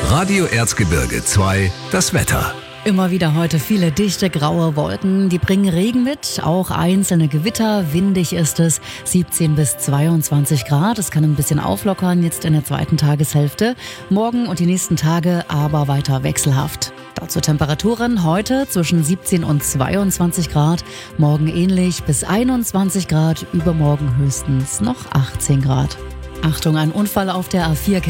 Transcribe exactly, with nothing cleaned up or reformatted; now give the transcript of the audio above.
Radio Erzgebirge zwei, das Wetter. Immer wieder heute viele dichte graue Wolken, die bringen Regen mit, auch einzelne Gewitter, windig ist es, siebzehn bis zweiundzwanzig Grad, es kann ein bisschen auflockern jetzt in der zweiten Tageshälfte, morgen und die nächsten Tage aber weiter wechselhaft. Dazu Temperaturen heute zwischen siebzehn und zweiundzwanzig Grad, morgen ähnlich bis einundzwanzig Grad, übermorgen höchstens noch achtzehn Grad. Achtung, ein Unfall auf der A vier